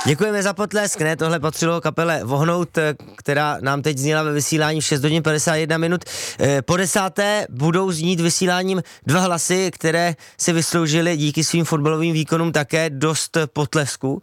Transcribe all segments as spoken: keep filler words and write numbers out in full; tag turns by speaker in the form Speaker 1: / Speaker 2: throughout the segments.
Speaker 1: Děkujeme za potlesk, ne, tohle patřilo kapele Vohnout, která nám teď zněla ve vysílání v šest hodin padesát jedna minut. Po desáté budou znít vysíláním dva hlasy, které si vysloužily díky svým fotbalovým výkonům také dost potlesku.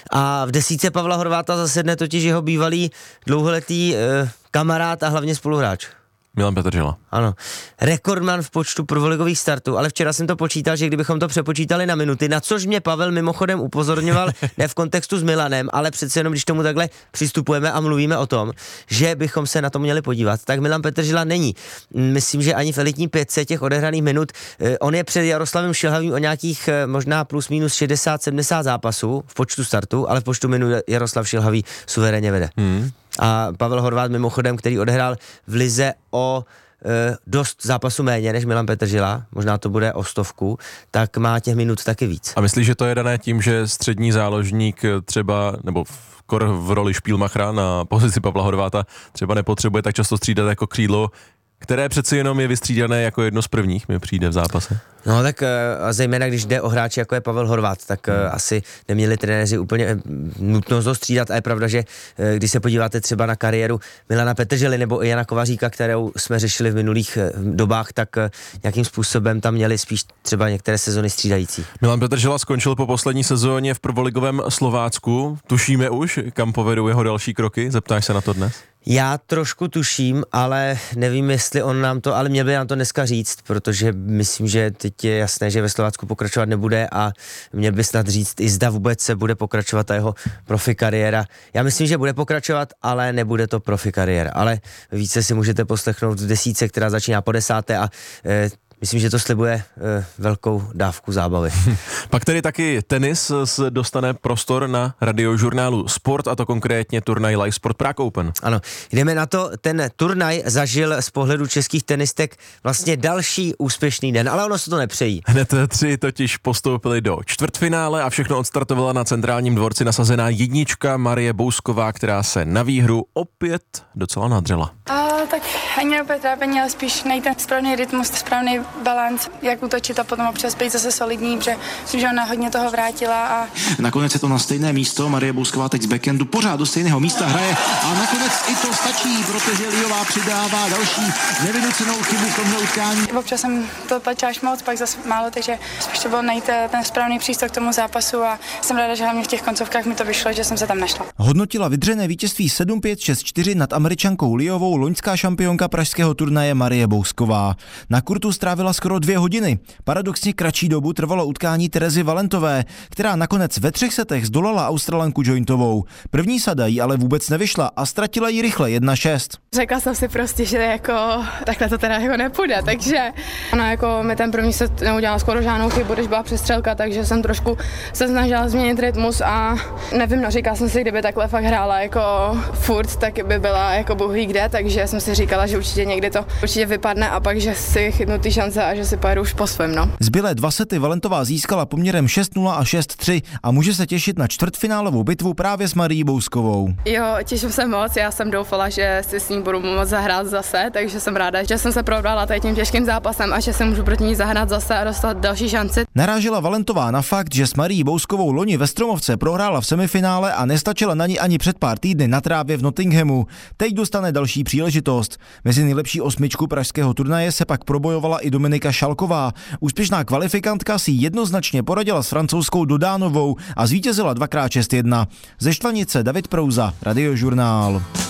Speaker 1: A v desítce Pavla Horváta zasedne totiž jeho bývalý dlouholetý eh, kamarád a hlavně spoluhráč.
Speaker 2: Milan Petržela.
Speaker 1: Ano, rekordman v počtu prvoligových startů, ale včera jsem to počítal, že kdybychom to přepočítali na minuty, na což mě Pavel mimochodem upozorňoval, ne v kontextu s Milanem, ale přece jenom, když tomu takhle přistupujeme a mluvíme o tom, že bychom se na to měli podívat, tak Milan Petržela není. Myslím, že ani v elitní pětce těch odehraných minut, on je před Jaroslavem Šilhavým o nějakých možná plus minus šedesát sedmdesát zápasů v počtu startů, ale v počtu minut Jaroslav Šilhavý suverénně vede. Hmm. A Pavel Horvát mimochodem, který odehrál v lize o e, dost zápasu méně než Milan Petržela, možná to bude o stovku, tak má těch minut taky víc.
Speaker 2: A myslíš, že to je dané tím, že střední záložník třeba, nebo v, v roli Špílmachra na pozici Pavla Horváta třeba nepotřebuje tak často střídat jako křídlo, které přeci jenom je vystřídané jako jedno z prvních, mi přijde v zápase.
Speaker 1: No tak a zejména když jde o hráče jako je Pavel Horvát, tak hmm. asi neměli trenéři úplně nutnost ho střídat a je pravda, že když se podíváte třeba na kariéru Milana Petržely nebo i Jana Kovaříka, kterou jsme řešili v minulých dobách, tak nějakým způsobem tam měli spíš třeba některé sezony střídající.
Speaker 2: Milan Petržela skončil po poslední sezóně v prvoligovém Slovácku. Tušíme už, kam povedou jeho další kroky? Zeptáš se na to dnes?
Speaker 1: Já trošku tuším, ale nevím, jestli on nám to, ale měl by nám to dneska říct, protože myslím, že teď je jasné, že ve Slovácku pokračovat nebude a měl by snad říct i zda vůbec se bude pokračovat ta jeho profi kariéra. Já myslím, že bude pokračovat, ale nebude to profi kariéra. Ale více si můžete poslechnout v desítce, která začíná po desáté a e, myslím, že to slibuje e, velkou dávku zábavy.
Speaker 2: Pak tedy taky tenis dostane prostor na radiožurnálu Sport, a to konkrétně turnaj Live Sport Prague Open.
Speaker 1: Ano, jdeme na to. Ten turnaj zažil z pohledu českých tenistek vlastně další úspěšný den, ale ono se to nepřejí.
Speaker 2: Hned tři totiž postoupili do čtvrtfinále a všechno odstartovala na centrálním dvorci nasazená jednička Marie Bousková, která se na výhru opět docela nadřela.
Speaker 3: A tak ani opět trápení, ale spíš najít ten správný rytmus, správný balanc, jak útočit a potom občas být zase solidní, protože myslím, že ona hodně toho vrátila. A
Speaker 4: nakonec je to na stejné místo, Marie Bousková teď z backendu pořád do stejného místa hraje a nakonec i to stačí, protože Liová přidává další nevynucenou chybu v tomhle utkání.
Speaker 3: Občas jsem to tlačila až moc, pak zase málo, takže spíš to bylo najít ten správný přístup k tomu zápasu a jsem ráda, že hlavně v těch koncovkách mi to vyšlo, že jsem se tam našla.
Speaker 5: Hodnotila vydřené vítězství sedm pět šest čtyři nad Američankou Liovou loňská šampionka pražského turnaje Marie Bousková. Na kurtu strávila skoro dvě hodiny. Paradoxně kratší dobu trvalo utkání Terezy Valentové, která nakonec ve třech setech zdolala Australanku Jointovou. První sada jí ale vůbec nevyšla a ztratila ji rychle jedna šest.
Speaker 3: Řekla jsem si prostě, že jako takhle to teda jako nepůjde, takže ona jako mi ten první set neudělala skoro žádnou chybu, když byla přestřelka, takže jsem trošku se snažila změnit rytmus a nevím, no říkala jsem si, kdyby takhle fakt hrála jako furt, tak by byla jako bůh ví kde, takže jsem si říkala, že určitě někdy to určitě vypadne a pak, že si chytnu ty šance a že si pojedu už po svém, no.
Speaker 5: Zbylé dva sety Valentová získala poměrem šest nula a šest tři a může se těšit na čtvrtfinálovou bitvu právě s Marií Bouskovou.
Speaker 3: Jo, těším se moc, já jsem doufala, že si s ní budu moc zahrát zase, takže jsem ráda, že jsem se probrala tady tím těžkým zápasem a že se můžu proti ní zahrát zase a dostat další šanci.
Speaker 5: Narážela Valentová na fakt, že s Marií Bouskovou loni ve Stromovce prohrála v semifinále a nestačila na ní ani před pár týdny na trávě v Nottinghamu. Teď dostane další příležitost. Mezi nejlepší osmičku pražského turnaje se pak probojovala i Dominika Šalková. Úspěšná kvalifikantka si jednoznačně poradila s francouzskou Dodánovou a zvítězila dvakrát šest jedna. Ze Štvanice David Prouza, Radiožurnál.